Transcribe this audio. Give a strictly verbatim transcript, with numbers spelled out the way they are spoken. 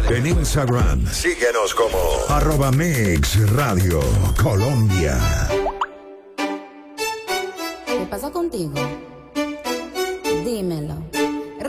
En Instagram, síguenos como arroba Mix Radio Colombia. ¿Qué pasa contigo? Dímelo.